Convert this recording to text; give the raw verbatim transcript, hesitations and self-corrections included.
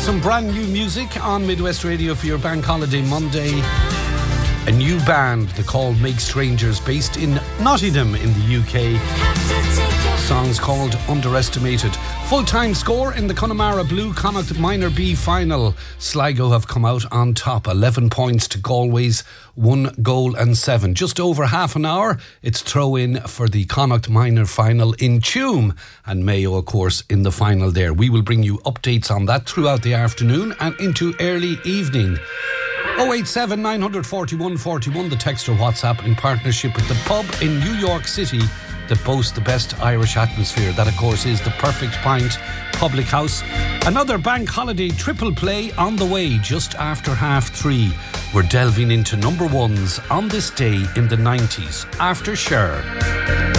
Some brand new music on Midwest Radio for your Bank Holiday Monday. A new band, they're called Make Strangers, based in Nottingham in the U K. Song's called Underestimated. Full-time score in the Connemara Blue Connacht Minor B final. Sligo have come out on top, eleven points to Galway's one goal and seven. Just over half an hour, it's throw-in for the Connacht Minor final in Tuam, and Mayo, of course, in the final there. We will bring you updates on that throughout the afternoon and into early evening. oh eight seven, nine four one, four one, the text or WhatsApp, in partnership with the pub in New York City that boasts the best Irish atmosphere. That, of course, is the Perfect Pint Public House. Another bank holiday triple play on the way just after half three. We're delving into number ones on this day in the nineties after Cher.